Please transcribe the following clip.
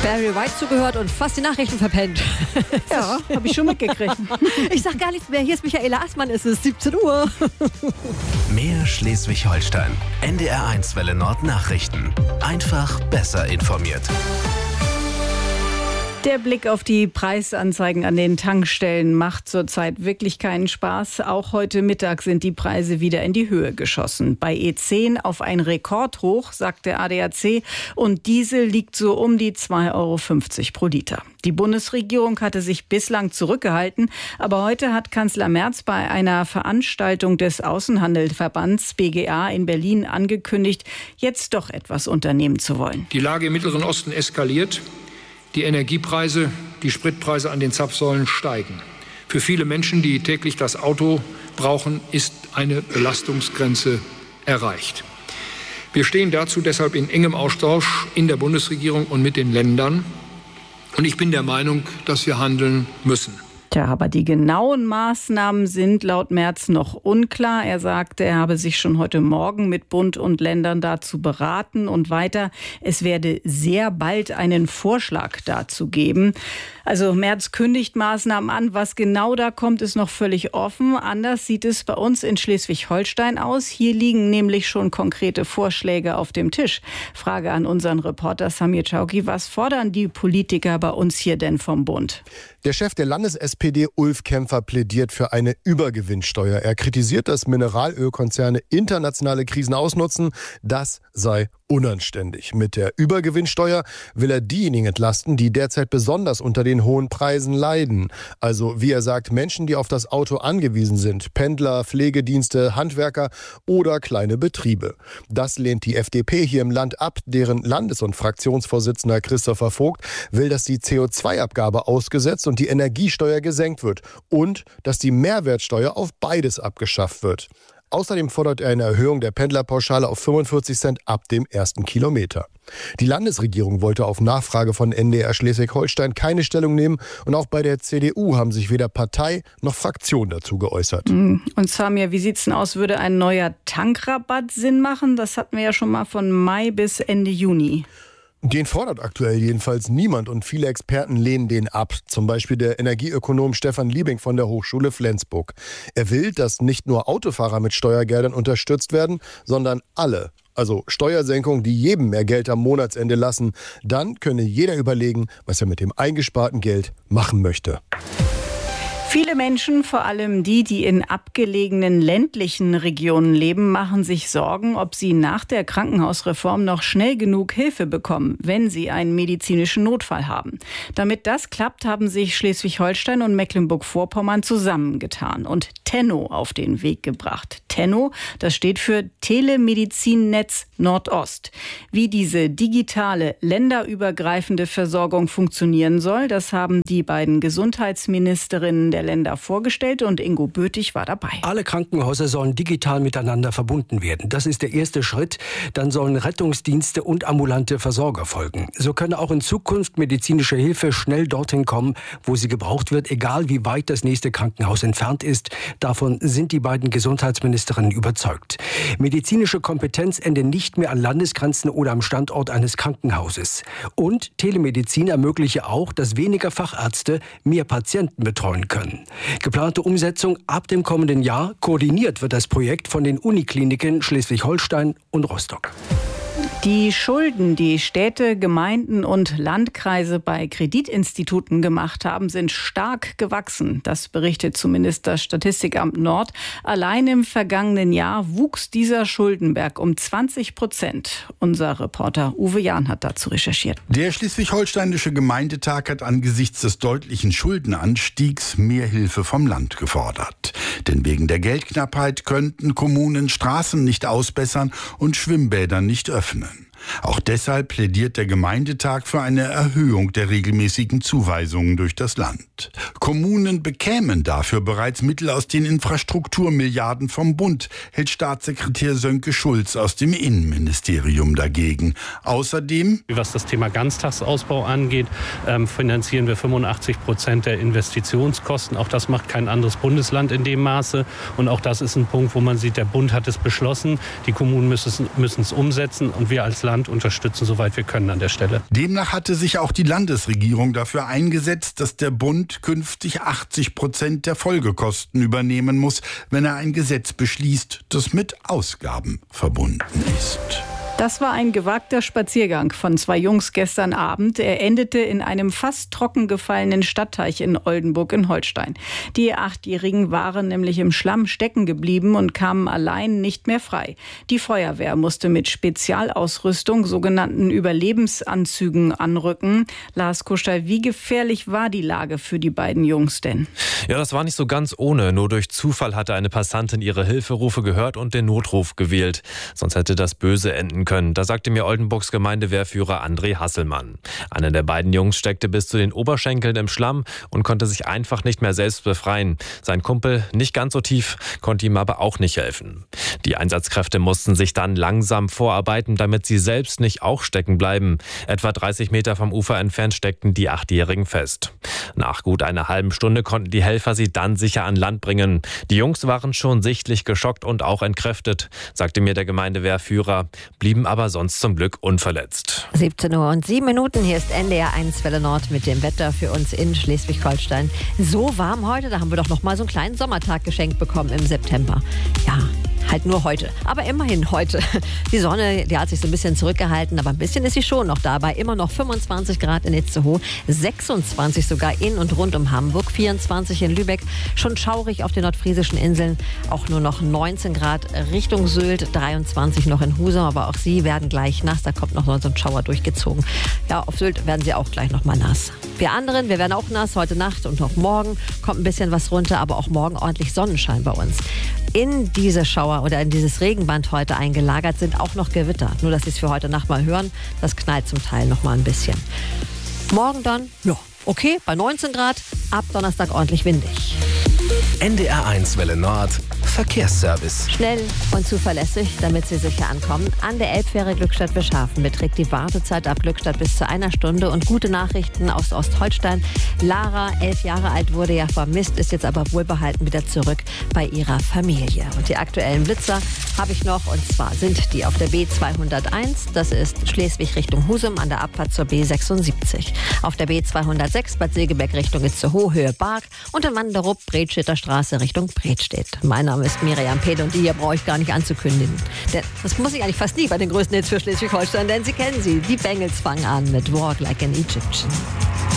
Barry White zugehört und fast die Nachrichten verpennt. Ja, habe ich schon mitgekriegt. Ich sag gar nichts mehr. Hier ist Michaela Assmann, es ist 17 Uhr. Mehr Schleswig-Holstein. NDR1 Welle Nord Nachrichten. Einfach besser informiert. Der Blick auf die Preisanzeigen an den Tankstellen macht zurzeit wirklich keinen Spaß. Auch heute Mittag sind die Preise wieder in die Höhe geschossen. Bei E10 auf ein Rekordhoch, sagt der ADAC. Und Diesel liegt so um die 2,50 € pro Liter. Die Bundesregierung hatte sich bislang zurückgehalten. Aber heute hat Kanzler Merz bei einer Veranstaltung des Außenhandelsverbands BGA in Berlin angekündigt, jetzt doch etwas unternehmen zu wollen. Die Lage im Mittleren Osten eskaliert. Die Energiepreise, die Spritpreise an den Zapfsäulen steigen. Für viele Menschen, die täglich das Auto brauchen, ist eine Belastungsgrenze erreicht. Wir stehen dazu deshalb in engem Austausch in der Bundesregierung und mit den Ländern. Und ich bin der Meinung, dass wir handeln müssen. Tja, aber die genauen Maßnahmen sind laut Merz noch unklar. Er sagte, er habe sich schon heute Morgen mit Bund und Ländern dazu beraten und weiter. Es werde sehr bald einen Vorschlag dazu geben. Also Merz kündigt Maßnahmen an. Was genau da kommt, ist noch völlig offen. Anders sieht es bei uns in Schleswig-Holstein aus. Hier liegen nämlich schon konkrete Vorschläge auf dem Tisch. Frage an unseren Reporter Samir Chauki. Was fordern die Politiker bei uns hier denn vom Bund? Der Chef der Landes-SPD, Ulf Kämpfer, plädiert für eine Übergewinnsteuer. Er kritisiert, dass Mineralölkonzerne internationale Krisen ausnutzen. Das sei unanständig. Mit der Übergewinnsteuer will er diejenigen entlasten, die derzeit besonders unter den hohen Preisen leiden. Also, wie er sagt, Menschen, die auf das Auto angewiesen sind. Pendler, Pflegedienste, Handwerker oder kleine Betriebe. Das lehnt die FDP hier im Land ab. Deren Landes- und Fraktionsvorsitzender Christopher Vogt will, dass die CO2-Abgabe ausgesetzt und die Energiesteuer gesenkt wird. Und dass die Mehrwertsteuer auf beides abgeschafft wird. Außerdem fordert er eine Erhöhung der Pendlerpauschale auf 45 Cent ab dem ersten Kilometer. Die Landesregierung wollte auf Nachfrage von NDR Schleswig-Holstein keine Stellung nehmen. Und auch bei der CDU haben sich weder Partei noch Fraktion dazu geäußert. Und Samir, wie sieht's denn aus? Würde ein neuer Tankrabatt Sinn machen? Das hatten wir ja schon mal von Mai bis Ende Juni. Den fordert aktuell jedenfalls niemand und viele Experten lehnen den ab. Zum Beispiel der Energieökonom Stefan Liebing von der Hochschule Flensburg. Er will, dass nicht nur Autofahrer mit Steuergeldern unterstützt werden, sondern alle. Also Steuersenkungen, die jedem mehr Geld am Monatsende lassen. Dann könne jeder überlegen, was er mit dem eingesparten Geld machen möchte. Viele Menschen, vor allem die in abgelegenen ländlichen Regionen leben, machen sich Sorgen, ob sie nach der Krankenhausreform noch schnell genug Hilfe bekommen, wenn sie einen medizinischen Notfall haben. Damit das klappt, haben sich Schleswig-Holstein und Mecklenburg-Vorpommern zusammengetan und Tenno auf den Weg gebracht. Tenno, das steht für Telemedizinnetz Nordost. Wie diese digitale, länderübergreifende Versorgung funktionieren soll, das haben die beiden Gesundheitsministerinnen der Länder vorgestellt und Ingo Böthig war dabei. Alle Krankenhäuser sollen digital miteinander verbunden werden. Das ist der erste Schritt. Dann sollen Rettungsdienste und ambulante Versorger folgen. So könne auch in Zukunft medizinische Hilfe schnell dorthin kommen, wo sie gebraucht wird, egal wie weit das nächste Krankenhaus entfernt ist. Davon sind die beiden Gesundheitsministerinnen überzeugt. Medizinische Kompetenz endet nicht mehr an Landesgrenzen oder am Standort eines Krankenhauses. Und Telemedizin ermögliche auch, dass weniger Fachärzte mehr Patienten betreuen können. Geplante Umsetzung ab dem kommenden Jahr. Koordiniert wird das Projekt von den Unikliniken Schleswig-Holstein und Rostock. Die Schulden, die Städte, Gemeinden und Landkreise bei Kreditinstituten gemacht haben, sind stark gewachsen. Das berichtet zumindest das Statistikamt Nord. Allein im vergangenen Jahr wuchs dieser Schuldenberg um 20%. Unser Reporter Uwe Jahn hat dazu recherchiert. Der Schleswig-Holsteinische Gemeindetag hat angesichts des deutlichen Schuldenanstiegs mehr Hilfe vom Land gefordert. Denn wegen der Geldknappheit könnten Kommunen Straßen nicht ausbessern und Schwimmbäder nicht öffnen. Auch deshalb plädiert der Gemeindetag für eine Erhöhung der regelmäßigen Zuweisungen durch das Land. Kommunen bekämen dafür bereits Mittel aus den Infrastrukturmilliarden vom Bund, hält Staatssekretär Sönke Schulz aus dem Innenministerium dagegen. Außerdem, was das Thema Ganztagsausbau angeht, finanzieren wir 85% der Investitionskosten. Auch das macht kein anderes Bundesland in dem Maße. Und auch das ist ein Punkt, wo man sieht, der Bund hat es beschlossen, die Kommunen müssen es umsetzen und wir als Land unterstützen, soweit wir können an der Stelle. Demnach hatte sich auch die Landesregierung dafür eingesetzt, dass der Bund künftig 80% der Folgekosten übernehmen muss, wenn er ein Gesetz beschließt, das mit Ausgaben verbunden ist. Das war ein gewagter Spaziergang von zwei Jungs gestern Abend. Er endete in einem fast trocken gefallenen Stadtteich in Oldenburg in Holstein. Die 8-Jährigen waren nämlich im Schlamm stecken geblieben und kamen allein nicht mehr frei. Die Feuerwehr musste mit Spezialausrüstung, sogenannten Überlebensanzügen, anrücken. Lars Kuschel, wie gefährlich war die Lage für die beiden Jungs denn? Ja, das war nicht so ganz ohne. Nur durch Zufall hatte eine Passantin ihre Hilferufe gehört und den Notruf gewählt. Sonst hätte das böse enden können. Da sagte mir Oldenburgs Gemeindewehrführer André Hasselmann. Einer der beiden Jungs steckte bis zu den Oberschenkeln im Schlamm und konnte sich einfach nicht mehr selbst befreien. Sein Kumpel, nicht ganz so tief, konnte ihm aber auch nicht helfen. Die Einsatzkräfte mussten sich dann langsam vorarbeiten, damit sie selbst nicht auch stecken bleiben. Etwa 30 Meter vom Ufer entfernt steckten die 8-Jährigen fest. Nach gut einer halben Stunde konnten die Helfer sie dann sicher an Land bringen. Die Jungs waren schon sichtlich geschockt und auch entkräftet, sagte mir der Gemeindewehrführer, blieben aber sonst zum Glück unverletzt. 17:07 Uhr, hier ist NDR 1 Welle Nord mit dem Wetter für uns in Schleswig-Holstein. So warm heute, da haben wir doch noch mal so einen kleinen Sommertag geschenkt bekommen im September. Ja, halt nur heute, aber immerhin heute. Die Sonne, die hat sich so ein bisschen zurückgehalten, aber ein bisschen ist sie schon noch dabei. Immer noch 25 Grad in Itzehoe, 26 sogar in und rund um Hamburg, 24 in Lübeck, schon schaurig auf den nordfriesischen Inseln, auch nur noch 19 Grad Richtung Sylt, 23 noch in Husum, aber auch sie werden gleich nass, da kommt noch so ein Schauer durchgezogen. Ja, auf Sylt werden sie auch gleich noch mal nass. Wir anderen, wir werden auch nass, heute Nacht und auch morgen kommt ein bisschen was runter, aber auch morgen ordentlich Sonnenschein bei uns. In diese Schauer oder in dieses Regenband heute eingelagert sind auch noch Gewitter. Nur, dass Sie es für heute Nacht mal hören, das knallt zum Teil noch mal ein bisschen. Morgen dann, ja, okay, bei 19 Grad, ab Donnerstag ordentlich windig. NDR 1 Welle Nord Verkehrsservice. Schnell und zuverlässig, damit Sie sicher ankommen. An der Elbfähre Glückstadt-Bischhafen beträgt die Wartezeit ab Glückstadt bis zu 1 Stunde. Und gute Nachrichten aus Ostholstein. Lara, 11 Jahre alt, wurde ja vermisst, ist jetzt aber wohlbehalten wieder zurück bei ihrer Familie. Und die aktuellen Blitzer habe ich noch, und zwar sind die auf der B201, das ist Schleswig Richtung Husum an der Abfahrt zur B76. Auf der B206 Bad Segeberg Richtung Itzehoe, Höhe Barg und in Wanderup, Bredstädter Straße Richtung Bredstedt. Mein Name ist Miriam Pehl und die hier brauche ich gar nicht anzukündigen. Denn das muss ich eigentlich fast nie bei den größten Hits für Schleswig-Holstein, denn Sie kennen sie. Die Bengals fangen an mit Walk Like an Egyptian.